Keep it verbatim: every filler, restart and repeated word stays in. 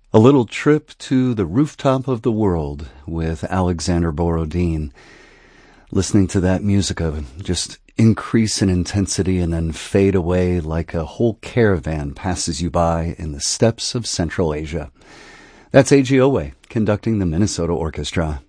A little trip to the rooftop of the world with Alexander Borodin. Listening to that music of just increase in intensity and then fade away like a whole caravan passes you by in the steppes of Central Asia. That's A G Owe conducting the Minnesota Orchestra.